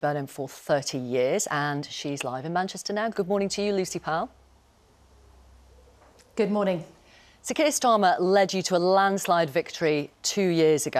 Berlin for 30 years, and she's live in Manchester now. Good morning to you, Lucy Powell. Good morning. So Keir Starmer led you to a landslide victory 2 years ago.